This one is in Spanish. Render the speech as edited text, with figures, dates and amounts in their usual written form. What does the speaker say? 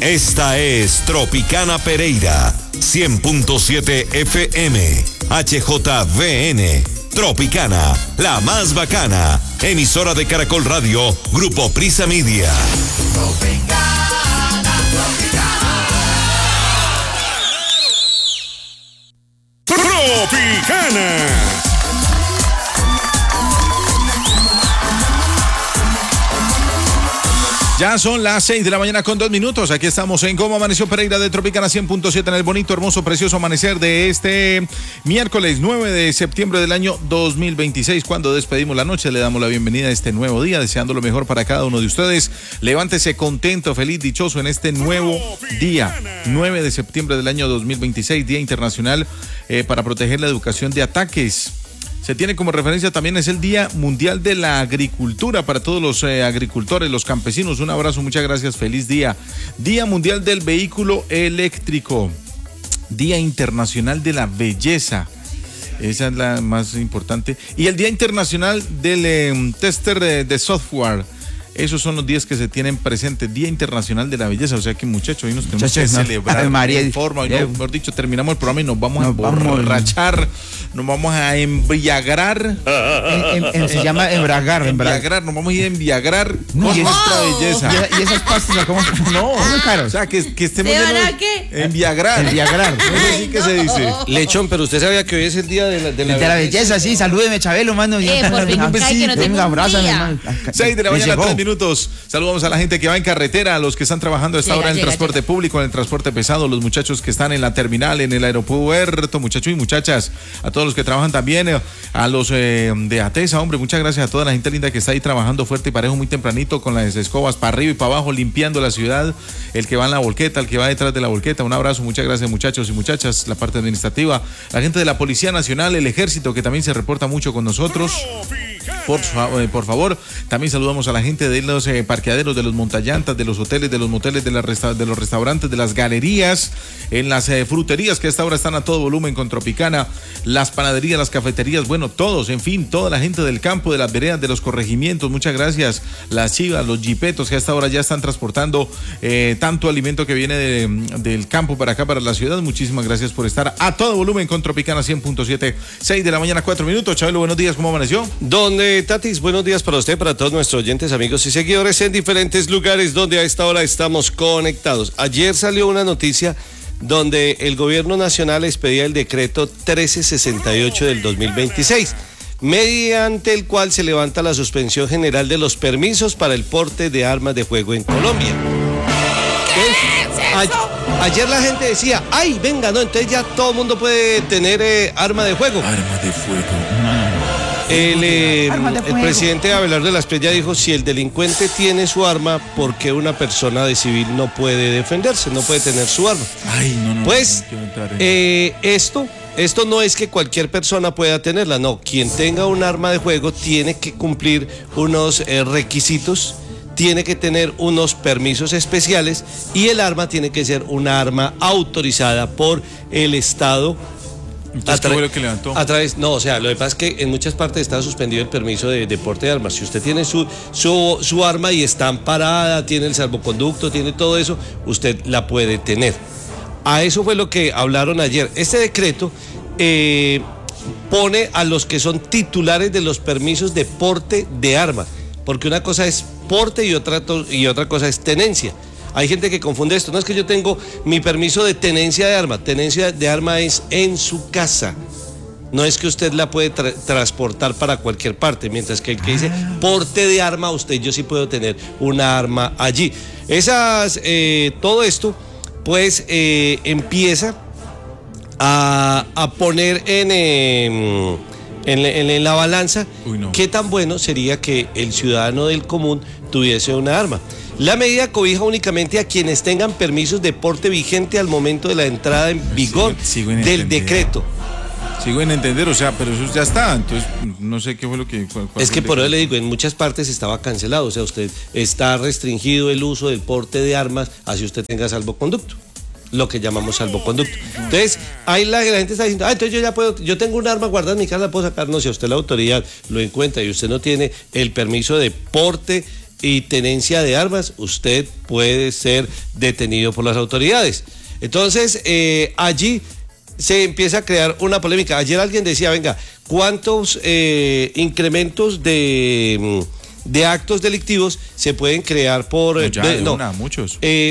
Esta es Tropicana Pereira, 100.7 FM, HJVN. Tropicana, la más bacana. Emisora de Caracol Radio, Grupo Prisa Media. Tropicana. Ya son las 6 de la mañana con 2 minutos. Aquí estamos en Cómo Amaneció Pereira de Tropicana 100.7 en el bonito, hermoso, precioso amanecer de este miércoles 9 de septiembre del año 2026. Cuando despedimos la noche, le damos la bienvenida a este nuevo día, deseando lo mejor para cada uno de ustedes. Levántese contento, feliz, dichoso en este nuevo día, 9 de septiembre del año 2026, Día Internacional para proteger la educación de ataques. Se tiene como referencia también, es el Día Mundial de la Agricultura para todos los agricultores, los campesinos. Un abrazo, muchas gracias, feliz día. Día Mundial del Vehículo Eléctrico. Día Internacional de la Belleza. Esa es la más importante. Y el Día Internacional del Tester de Software. Esos son los días que se tienen presentes. Día Internacional de la Belleza. O sea que, muchachos, hoy nos tenemos que celebrar en forma. Hoy, mejor dicho, terminamos el programa y nos vamos a emborrachar, nos vamos a embriagar. Se llama embriagar. Nos vamos a ir a embriagar con nuestra belleza. ¿Y esas pastas cómo? No, muy caro. O sea, que estemos ¿De qué? Embriagar. Ay, ¿Así que se dice? Lechón, pero usted sabía que hoy es el día de la belleza, sí. Salúdeme, Chabelo, mano. Por fin, un que no tengo abrázame, día. 6 de la mañana, 3 minutos. Saludamos a la gente que va en carretera, a los que están trabajando a esta hora en el transporte público, en el transporte pesado, los muchachos que están en la terminal, en el aeropuerto, muchachos y muchachas, a todos los que trabajan también, a los de ATESA, hombre, muchas gracias a toda la gente linda que está ahí trabajando fuerte y parejo muy tempranito con las escobas para arriba y para abajo, limpiando la ciudad, el que va en la volqueta, el que va detrás de la volqueta. Un abrazo, muchas gracias, muchachos y muchachas, la parte administrativa, la gente de la Policía Nacional, el Ejército, que también se reporta mucho con nosotros. Por favor, también saludamos a la gente de los parqueaderos, de los montallantas, de los hoteles, de los moteles, de los restaurantes, de las galerías, en las fruterías que a esta hora están a todo volumen con Tropicana, las panaderías, las cafeterías, bueno, todos, en fin, toda la gente del campo, de las veredas, de los corregimientos, muchas gracias, las chivas, los jipetos que a esta hora ya están transportando tanto alimento que viene del campo para acá, para la ciudad. Muchísimas gracias por estar a todo volumen con Tropicana 100.7, 6 de la mañana, 4 minutos. Chabelo, buenos días, ¿cómo amaneció? Tatis, buenos días para usted, para todos nuestros oyentes, amigos y seguidores en diferentes lugares donde a esta hora estamos conectados. Ayer salió una noticia donde el gobierno nacional expedía el decreto 1368 del 2026, mediante el cual se levanta la suspensión general de los permisos para el porte de armas de fuego en Colombia. Ayer la gente decía, ay, venga, no, entonces ya todo el mundo puede tener arma de fuego. Arma de fuego. El presidente Abelardo de la Espriella dijo, si el delincuente tiene su arma, ¿por qué una persona de civil no puede defenderse, no puede tener su arma? Ay, no, pues, esto no es que cualquier persona pueda tenerla, no. Quien tenga un arma de fuego tiene que cumplir unos requisitos, tiene que tener unos permisos especiales y el arma tiene que ser una arma autorizada por el Estado. Entonces, ¿qué fue lo que levantó? No, o sea, lo que pasa es que en muchas partes está suspendido el permiso de porte de armas. Si usted tiene su arma y está amparada, tiene el salvoconducto, tiene todo eso, usted la puede tener. A eso fue lo que hablaron ayer. Este decreto pone a los que son titulares de los permisos de porte de armas, porque una cosa es porte y otra cosa es tenencia. Hay gente que confunde esto. No es que yo tengo mi permiso de tenencia de arma. Tenencia de arma es en su casa. No es que usted la puede transportar para cualquier parte. Mientras que el que dice porte de arma, yo sí puedo tener una arma allí. Todo esto, pues, empieza a poner en la balanza qué tan bueno sería que el ciudadano del común tuviese una arma. La medida cobija únicamente a quienes tengan permisos de porte vigente al momento de la entrada en vigor del decreto. Sigo en entender, o sea, pero eso ya está, entonces no sé qué fue lo que... Es que por eso le digo, en muchas partes estaba cancelado, o sea, usted está restringido el uso del porte de armas, así usted tenga salvoconducto, lo que llamamos salvoconducto. Entonces, ahí la gente está diciendo, entonces yo tengo un arma guardada en mi casa, la puedo sacar. No, si a usted la autoridad lo encuentra y usted no tiene el permiso de porte y tenencia de armas, usted puede ser detenido por las autoridades. Entonces, allí se empieza a crear una polémica. Ayer alguien decía, venga, ¿cuántos incrementos de actos delictivos se pueden crear por... muchos.